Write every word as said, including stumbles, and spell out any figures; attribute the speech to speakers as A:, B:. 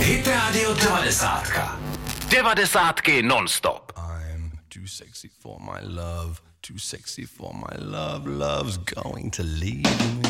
A: Hit Radio devadesátka. Devadesátky non-stop.
B: I'm too sexy for my love, too sexy for my love, love's going to leave me.